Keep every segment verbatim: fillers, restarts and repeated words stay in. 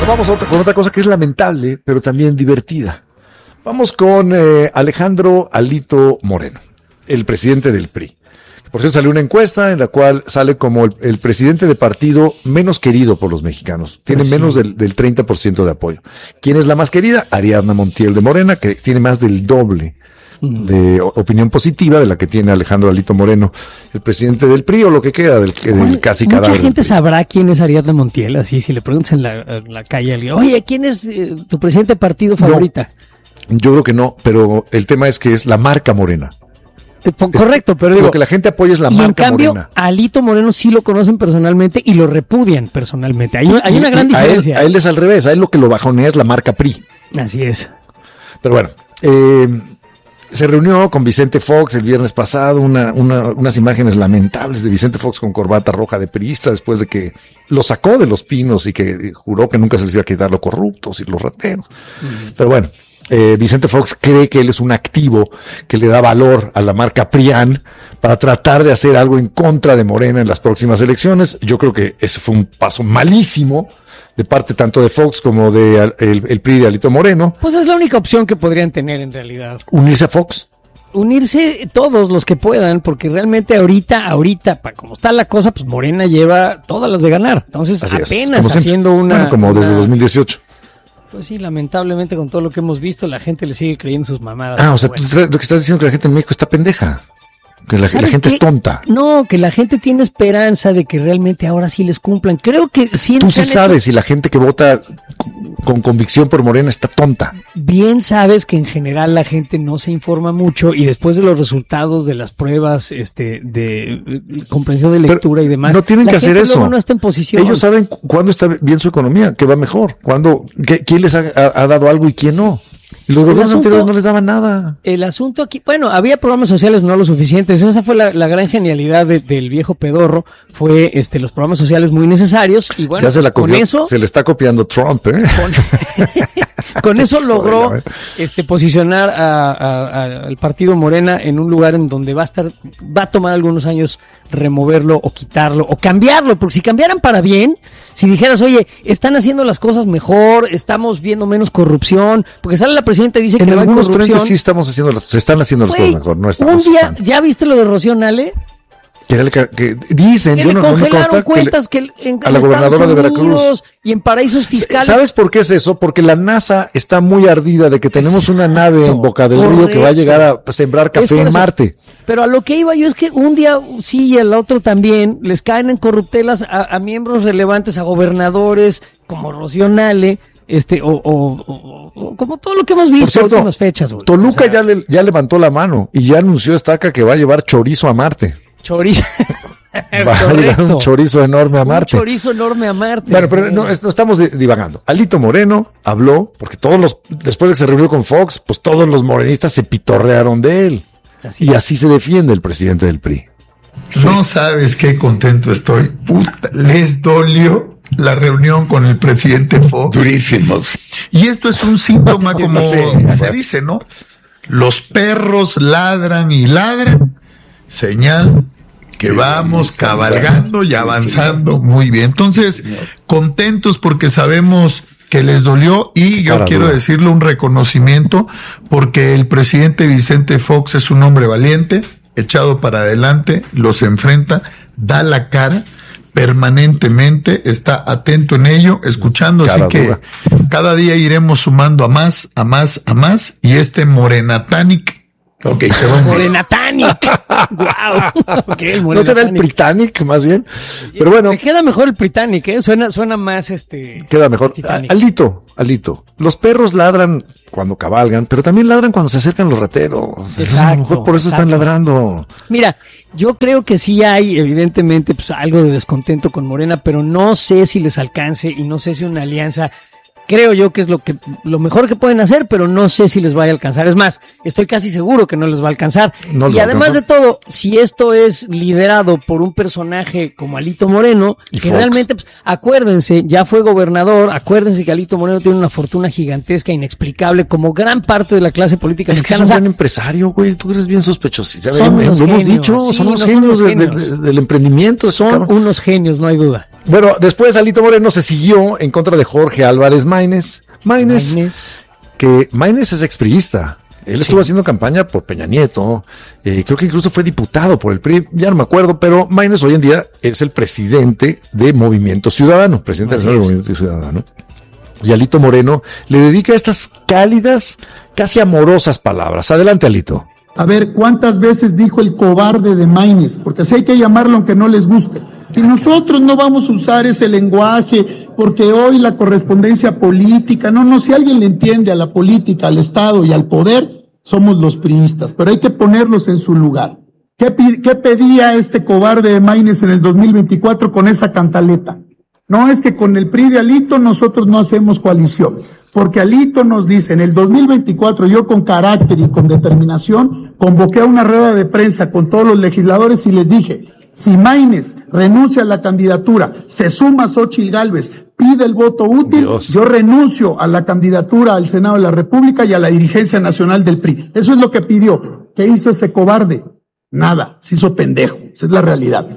Vamos a otra, con otra cosa que es lamentable, pero también divertida. Vamos con eh, Alejandro Alito Moreno, el presidente del P R I. Por cierto, salió una encuesta en la cual sale como el, el presidente de partido menos querido por los mexicanos. Tiene pues sí. menos del, del treinta por ciento de apoyo. ¿Quién es la más querida? Ariadna Montiel de Morena, que tiene más del doble de opinión positiva de la que tiene Alejandro Alito Moreno, el presidente del P R I, o lo que queda del, del casi cadáver. Mucha gente sabrá quién es Ariadna Montiel, así si le preguntas en la, en la calle a alguien, oye, ¿quién es eh, tu presidente de partido favorita? No, yo creo que no, pero el tema es que es la marca Morena. Correcto, pero digo, lo que la gente apoya es la marca Morena. Y en cambio, Morena. A Alito Moreno sí lo conocen personalmente y lo repudian personalmente. Hay, hay una gran diferencia. A él, a él es al revés, a él lo que lo bajonea es la marca P R I. Así es. Pero bueno, eh, se reunió con Vicente Fox el viernes pasado, una, una, unas imágenes lamentables de Vicente Fox con corbata roja de priista después de que lo sacó de Los Pinos y que juró que nunca se les iba a quitar los corruptos y los rateros. Mm. Pero bueno. Eh, Vicente Fox cree que él es un activo que le da valor a la marca PRIAN para tratar de hacer algo en contra de Morena en las próximas elecciones. Yo creo que ese fue un paso malísimo de parte tanto de Fox como de el, el P R I de Alito Moreno. Pues es la única opción que podrían tener en realidad. ¿Unirse a Fox? Unirse todos los que puedan, porque realmente ahorita, ahorita, para como está la cosa, pues Morena lleva todas las de ganar. Entonces Así apenas es, haciendo una... Bueno, como desde una... dos mil dieciocho. Pues sí, lamentablemente con todo lo que hemos visto, la gente le sigue creyendo sus mamadas. Ah, o sea, bueno. lo que estás diciendo es que la gente en México está pendeja. Que la, la gente qué? es tonta. No, que la gente tiene esperanza de que realmente ahora sí les cumplan. Creo que sí. Tú sí sabes si la gente que vota con convicción por Morena está tonta. Bien sabes que en general la gente no se informa mucho y después de los resultados de las pruebas este, de comprensión de lectura Pero y demás. No tienen la que hacer eso. No está en posición. Ellos saben cuándo está bien su economía, que va mejor, cuándo, qué, quién les ha, ha, ha dado algo y quién no. Los gobiernos anteriores no les daban nada. El asunto aquí, bueno, había programas sociales no lo suficientes. Esa fue la, la gran genialidad de, del viejo pedorro, fue este los programas sociales muy necesarios y bueno, ya se la copió, con eso se le está copiando Trump, ¿eh? Con, con eso logró este posicionar a, a, a, al partido Morena en un lugar en donde va a estar, va a tomar algunos años removerlo o quitarlo o cambiarlo, porque si cambiaran para bien, si dijeras, oye, están haciendo las cosas mejor, estamos viendo menos corrupción, porque sale la presidenta y dice en que no hay corrupción. En algunos frentes sí estamos haciendo, las, se están haciendo las Wey, cosas mejor, no estamos. Un día, están. ¿ya viste lo de Rocío Nale? Que, era el que, que dicen, que yo le no, congelaron no me consta, cuentas que, le, que en, a la en gobernadora Estados de Unidos Veracruz y en paraísos fiscales. ¿Sabes por qué es eso? Porque la NASA está muy ardida de que tenemos una nave en Boca del correcto. Río que va a llegar a sembrar café en Marte. Pero a lo que iba yo es que un día sí y el otro también les caen en corruptelas a, a miembros relevantes, a gobernadores como Rocío Nale, este, o, o, o, o como todo lo que hemos visto en las últimas fechas. Güey. Toluca o sea, ya, le, ya levantó la mano y ya anunció Estaca que va a llevar chorizo a Marte. Chorizo. Va a llevar un chorizo enorme a Marte. Un chorizo enorme a Marte. Bueno, pero no, no estamos divagando. Alito Moreno habló, porque todos los, después de que se reunió con Fox, pues todos los morenistas se pitorrearon de él. Así y es. Así se defiende el presidente del P R I. No sabes qué contento estoy. Puta, les dolió la reunión con el presidente Fox. Durísimos. Y esto es un síntoma, como se dice, ¿no? Los perros ladran y ladran. Señal que vamos cabalgando y avanzando muy bien. Entonces, contentos porque sabemos que les dolió y yo quiero decirle un reconocimiento porque el presidente Vicente Fox es un hombre valiente, echado para adelante, los enfrenta, da la cara permanentemente, está atento en ello, escuchando, así que cada día iremos sumando a más, a más, a más y este Morenatanic. Ok, se va. Morenatanic. Wow. Okay, ¿No será el Britannic más bien? Pero bueno. Me queda mejor el Britannic, ¿eh? Suena, suena más este. Queda mejor. Titanic. Alito, Alito. Los perros ladran cuando cabalgan, pero también ladran cuando se acercan los rateros. Exacto. A lo mejor por eso exacto. están ladrando. Mira, yo creo que sí hay, evidentemente, pues algo de descontento con Morena, pero no sé si les alcance y no sé si una alianza. Creo yo que es lo que lo mejor que pueden hacer, pero no sé si les vaya a alcanzar. Es más, estoy casi seguro que no les va a alcanzar. No y además de todo, si esto es liderado por un personaje como Alito Moreno, y que Fox. Realmente, pues, acuérdense, ya fue gobernador, acuérdense que Alito Moreno tiene una fortuna gigantesca, inexplicable, como gran parte de la clase política es mexicana. Es que es un gran empresario, güey, tú eres bien sospechoso. Son lo hemos genios, dicho, sí, son los no genios, son de, genios. De, de, del emprendimiento. Son unos genios, no hay duda. Bueno, después Alito Moreno se siguió en contra de Jorge Álvarez Maínez. Maínez, Maínez. que Maínez es expriista. Él Sí. estuvo haciendo campaña por Peña Nieto, eh, creo que incluso fue diputado por el P R I, ya no me acuerdo, pero Maínez hoy en día es el presidente de Movimiento Ciudadano, presidente Así nacional de es. Movimiento Ciudadano. Y Alito Moreno le dedica estas cálidas, casi amorosas palabras. Adelante, Alito. A ver, ¿cuántas veces dijo el cobarde de Maínez? Porque así hay que llamarlo aunque no les guste. Y nosotros no vamos a usar ese lenguaje, porque hoy la correspondencia política, no, no, si alguien le entiende a la política, al Estado y al poder, somos los priistas, pero hay que ponerlos en su lugar. ¿Qué, pi- qué pedía este cobarde de Maínez en el dos mil veinticuatro con esa cantaleta? No, es que con el P R I de Alito nosotros no hacemos coalición, porque Alito nos dice, en el dos mil veinticuatro yo con carácter y con determinación convoqué a una rueda de prensa con todos los legisladores y les dije, si Maínez renuncia a la candidatura, se suma Xóchitl Gálvez, pide el voto útil, Dios. yo renuncio a la candidatura al Senado de la República y a la dirigencia nacional del P R I. Eso es lo que pidió. ¿Qué hizo ese cobarde? Nada, se hizo pendejo. Esa es la realidad.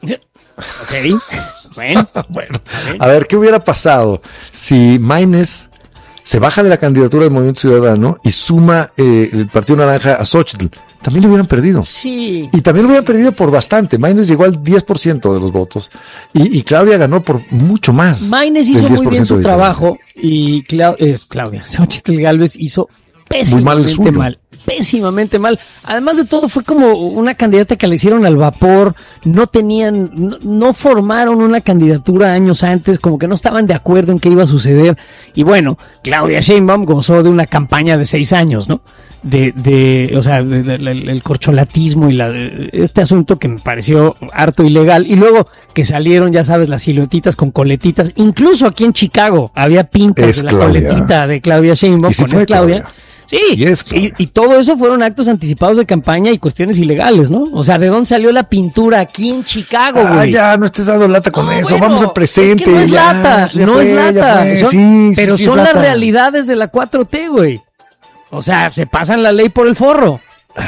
Ok. Bueno. Bueno, a ver, ¿qué hubiera pasado si Maínez se baja de la candidatura del Movimiento Ciudadano y suma eh, el Partido Naranja a Xóchitl? También lo hubieran perdido. Sí. Y también lo hubieran perdido por bastante. Maínez llegó al diez por ciento de los votos y, y Claudia ganó por mucho más. Maínez del hizo muy bien diez por ciento su de trabajo y Clau- eh, Claudia, Xóchitl Gálvez hizo Muy mal el pésimamente suyo. mal, pésimamente mal. Además de todo, fue como una candidata que le hicieron al vapor, no tenían, no, no formaron una candidatura años antes, como que no estaban de acuerdo en qué iba a suceder. Y bueno, Claudia Sheinbaum gozó de una campaña de seis años, ¿no? De, de, o sea, de- de- de- el corcholatismo y la, este asunto que me pareció harto ilegal. Y luego que salieron, ya sabes, las siluetitas con coletitas. Incluso aquí en Chicago había pintas Es de la Claudia. coletita de Claudia Sheinbaum. Y sí con fue es Claudia. Claudia. Sí, Sí es Claudia. y, y todo eso fueron actos anticipados de campaña y cuestiones ilegales, ¿no? O sea, ¿de dónde salió la pintura aquí en Chicago, Ah, güey? ya, no estés dando lata con No, eso. bueno, Vamos al presente. Es que no es ya, lata, ya no fue, es ya lata. fue. Son- Sí, sí, pero sí es son las lata. realidades de la cuatro T, güey. O sea, se pasan la ley por el forro.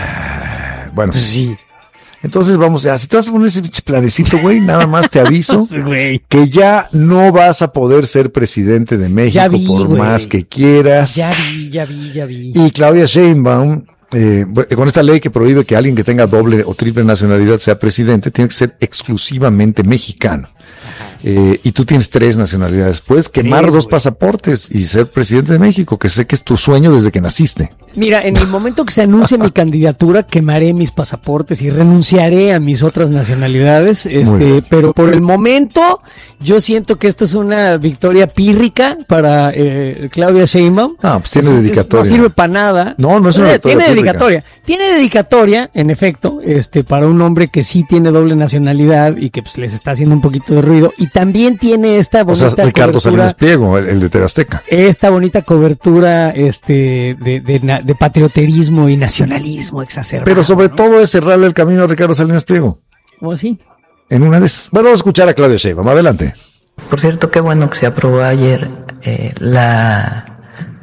Bueno, Pues sí. entonces vamos ya. Si te vas a poner ese pinche planecito, güey, nada más te aviso Güey. que ya no vas a poder ser presidente de México Ya vi, por güey. más que quieras. Ya vi, ya vi, ya vi. Y Claudia Sheinbaum, eh, bu- con esta ley que prohíbe que alguien que tenga doble o triple nacionalidad sea presidente, tiene que ser exclusivamente mexicano. Eh, y tú tienes tres nacionalidades. Puedes quemar Tres, dos güey. pasaportes y ser presidente de México, que sé que es tu sueño desde que naciste. Mira, en el momento que se anuncie mi candidatura, quemaré mis pasaportes y renunciaré a mis otras nacionalidades. Muy Este, bien. pero por el momento, yo siento que esta es una victoria pírrica para eh, Claudia Sheinbaum. Ah, pues tiene Es- es- dedicatoria. No sirve para nada. No, no es una Eh, victoria Tiene pírrica. dedicatoria. Tiene dedicatoria, en efecto, este, para un hombre que sí tiene doble nacionalidad y que pues les está haciendo un poquito de ruido. Y también tiene esta O bonita sea, Ricardo cobertura. Salinas Pliego, el, el de T V Azteca. Esta bonita cobertura este, de, de, na- de patrioterismo y nacionalismo exacerbado. Pero sobre ¿no? todo es cerrarle el camino a Ricardo Salinas Pliego. ¿Cómo así? En una de esas. Bueno, vamos a escuchar a Claudia Sheinbaum. Adelante. Por cierto, qué bueno que se aprobó ayer eh, la,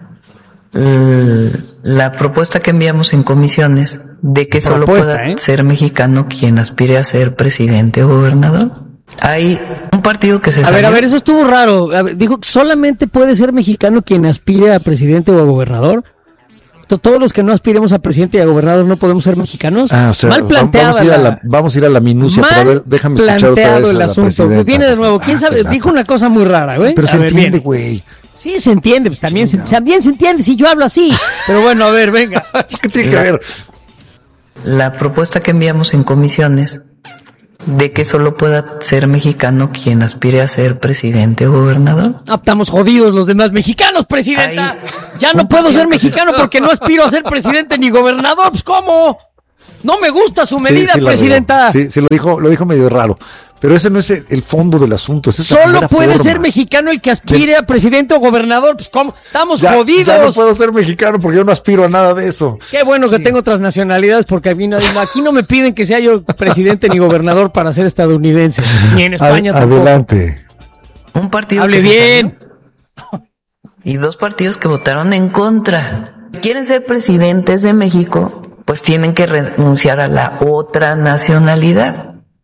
l- la propuesta que enviamos en comisiones de que solo Propuesta, pueda ¿eh? ser mexicano quien aspire a ser presidente o gobernador. Hay un partido que se A salió. ver, a ver, eso estuvo raro. A ver, dijo que solamente puede ser mexicano quien aspire a presidente o a gobernador. To- Todos los que no aspiremos a presidente y a gobernador no podemos ser mexicanos. Ah, o sea, Mal va- planteada. vamos, a ir a la- la, vamos a ir a la minucia, pero a ver, déjame escuchar otra planteado vez a el la asunto. presidenta. Viene de nuevo. ¿Quién Ah, sabe? pelata. Dijo una cosa muy rara, güey. Pero A se ver, entiende, viene. güey. Sí, se entiende, pues también se, también se entiende si yo hablo así. Pero bueno, a ver, venga. ¿Qué tiene que ver? La propuesta que enviamos en comisiones de que solo pueda ser mexicano quien aspire a ser presidente o gobernador. Ah, estamos jodidos los demás mexicanos, presidenta. Ahí. Ya no puedo ser mexicano porque no aspiro a ser presidente ni gobernador. Pues, ¿cómo? No me gusta su medida, Sí, sí la presidenta. regó. Sí, sí, lo dijo, lo dijo medio raro. Pero ese no es el, el fondo del asunto. Esa es la Solo primera puede forma. ser mexicano el que aspire a presidente o gobernador. Pues, ¿cómo? Estamos Ya, jodidos. ya no puedo ser mexicano porque yo no aspiro a nada de eso. Qué bueno que tengo otras nacionalidades porque aquí no, aquí no me piden que sea yo presidente ni gobernador para ser estadounidense. Ni en España Ad- tampoco. Adelante. Un partido Hable que se bien. salió y dos partidos que votaron en contra. Quieren ser presidentes de México, pues tienen que renunciar a la otra nacionalidad.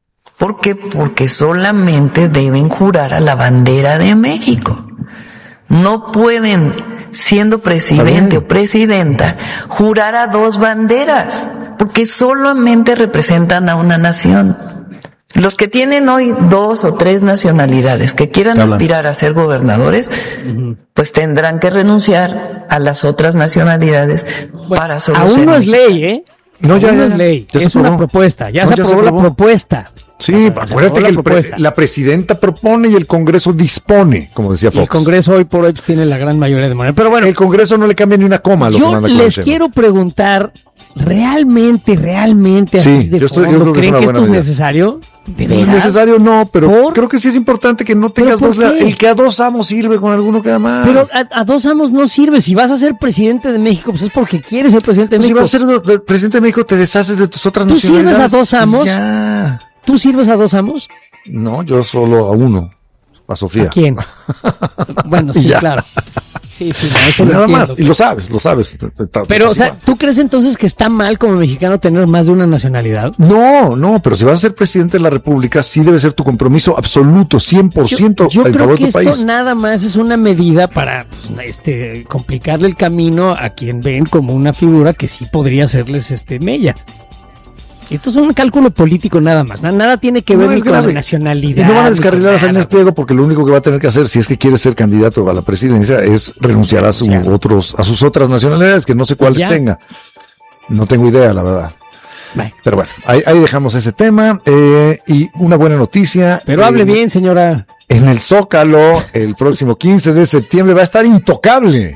¿Por qué? Porque solamente deben jurar a la bandera de México. No pueden, siendo presidente o presidenta, jurar a dos banderas, porque solamente representan a una nación. Los que tienen hoy dos o tres nacionalidades que quieran aspirar a ser gobernadores, pues tendrán que renunciar a las otras nacionalidades bueno, para solo aún ser no es ley, ¿eh? No, ya, aún no ya, es ley, ya es una propuesta, ya, no, se, ya aprobó se aprobó la propuesta. Sí, o sea, acuérdate que la, pre la presidenta propone y el Congreso dispone, como decía Fox. Y el Congreso hoy por hoy pues, tiene la gran mayoría de manera. Pero bueno, el Congreso no le cambia ni una coma a lo yo que manda les quiero preguntar, realmente, realmente, sí, así de yo estoy, fondo, yo creo que ¿creen es que esto idea. es necesario? ¿De no es necesario, no, pero ¿Por? creo que sí es importante que no tengas dos. ¿Qué? El que a dos amos sirve, con alguno queda más. Pero a, a dos amos no sirve. Si vas a ser presidente de México, pues es porque quieres ser presidente de pues México. Si vas a ser de, de, presidente de México, te deshaces de tus otras ¿Tú nacionalidades. sirves a dos amos? Ya. ¿Tú sirves a dos amos? No, yo solo a uno, a Sofía. ¿A quién? Bueno, sí, claro. Sí, sí, no, eso nada lo más, y lo sabes, lo sabes. Pero, o sea, ¿tú crees entonces que está mal como mexicano tener más de una nacionalidad? No, no, pero si vas a ser presidente de la República, sí debe ser tu compromiso absoluto, cien por ciento yo, yo en favor creo de tu que país. Esto nada más es una medida para pues, este, complicarle el camino a quien ven como una figura que sí podría hacerles este mella. Esto es un cálculo político nada más, nada, nada tiene que ver no con la nacionalidad. Y no van a descarrilar a Salinas Pliego porque lo único que va a tener que hacer si es que quiere ser candidato a la presidencia es renunciar a, su ya. otros, a sus otras nacionalidades, que no sé cuáles ya. tenga. No tengo idea, la verdad. Bye. Pero bueno, ahí, ahí dejamos ese tema. Eh, y una buena noticia. Pero eh, hable bien, señora. En el Zócalo, el próximo quince de septiembre, va a estar Intocable.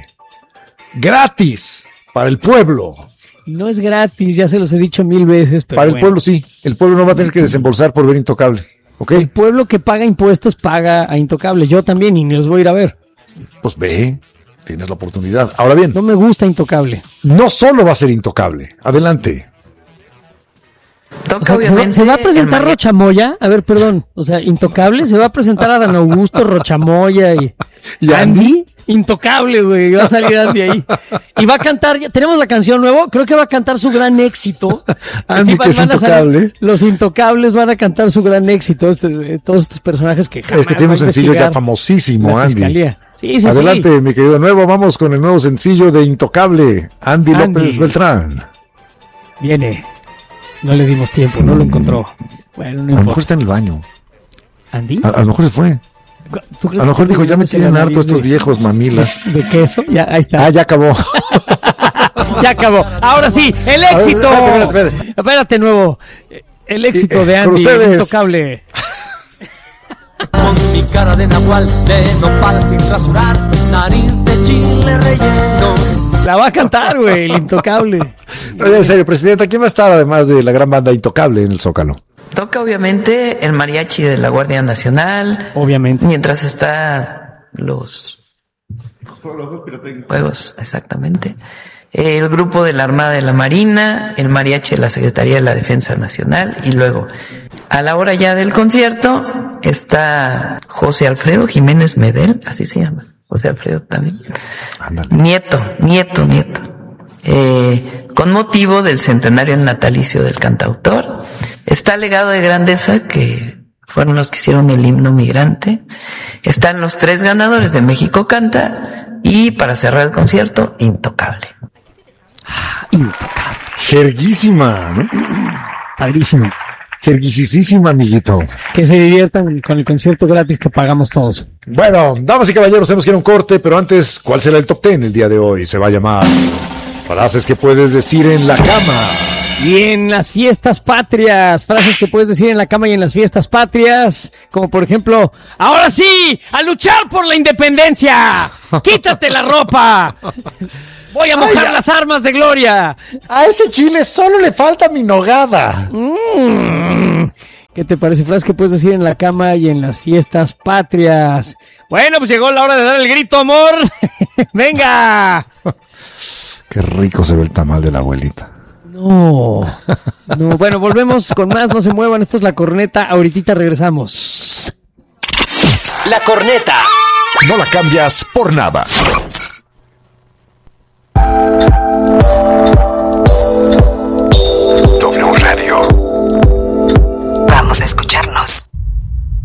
Gratis para el pueblo. No es gratis, ya se los he dicho mil veces. Pero Para bueno. el pueblo sí, el pueblo no va a tener que desembolsar por ver Intocable, ¿ok? El pueblo que paga impuestos paga a Intocable, yo también y ni los voy a ir a ver. Pues ve, tienes la oportunidad. Ahora bien. No me gusta Intocable. No solo va a ser Intocable, adelante. O sea, ¿se, va, ¿Se va a presentar Rochamoya? A ver, perdón, o sea, Intocable, se va a presentar a Dan Augusto, Rochamoya y, ¿Y Andy? Andy? Intocable, güey, va a salir Andy ahí. Y va a cantar, ya, tenemos la canción nueva, creo que va a cantar su gran éxito. Andy, sí, van, que es van Intocable. Salir, los Intocables van a cantar su gran éxito, este, todos estos personajes que Es que tiene un sencillo ya famosísimo, Andy. Fiscalía. Sí, sí, adelante, sí. mi querido Nuevo, vamos con el nuevo sencillo de Intocable, Andy, Andy López Beltrán. Viene. No le dimos tiempo, no lo encontró. Bueno, no a lo mejor está en el baño. ¿Andy? A, a lo mejor se fue. ¿Tú crees a lo mejor dijo, ya me tienen harto estos de, viejos mamilas. ¿De, de queso? Ya, ahí está. Ah, ya acabó. Ya acabó. Ahora sí, el éxito. Ver, espérate, espérate. espérate, Nuevo. El éxito de Andy, Intocable. Con mi cara de nahual, de nopal sin rasurar, nariz de chile relleno. La va a cantar, güey, el Intocable. Oye, en serio, Presidenta, ¿quién va a estar además de la gran banda Intocable en el Zócalo? Toca obviamente el mariachi de la Guardia Nacional. Obviamente. Mientras está los juegos, exactamente. El grupo de la Armada de la Marina, el mariachi de la Secretaría de la Defensa Nacional y luego, a la hora ya del concierto, está José Alfredo Jiménez Medel, así se llama, José Alfredo también. Ándale. Nieto, nieto, nieto. Eh, con motivo del centenario natalicio del cantautor. Está Legado de Grandeza, que fueron los que hicieron el himno migrante. Están los tres ganadores de México Canta. Y para cerrar el concierto, Intocable. Ah, Intocable. Jerguísima, ¿no? Padrísimo. Jerguisísima, amiguito. Que se diviertan con el concierto gratis que pagamos todos. Bueno, damas y caballeros, tenemos que ir a un corte, pero antes, ¿cuál será el top ten el día de hoy? Se va a llamar Frases que puedes decir en la cama. Y en las fiestas patrias, frases que puedes decir en la cama y en las fiestas patrias, como por ejemplo, ahora sí, a luchar por la independencia, quítate la ropa, voy a mojar Ay, las armas de gloria. A ese chile solo le falta mi nogada. Mm. ¿Qué te parece? Frases que puedes decir en la cama y en las fiestas patrias. Bueno, pues llegó la hora de dar el grito, amor. ¡Venga! Qué rico se ve el tamal de la abuelita. No, no, bueno, volvemos con más, no se muevan, esto es La Corneta, ahorita regresamos. La Corneta. No la cambias por nada.